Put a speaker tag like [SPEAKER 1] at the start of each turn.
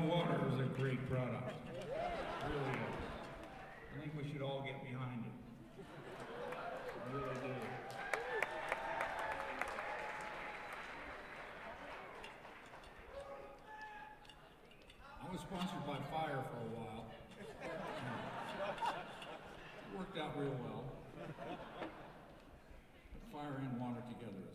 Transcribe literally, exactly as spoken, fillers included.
[SPEAKER 1] Water is a great product. It really is. I think we should all get behind it. I really do. I was sponsored by Fire for a while. It worked out real well. Fire and water together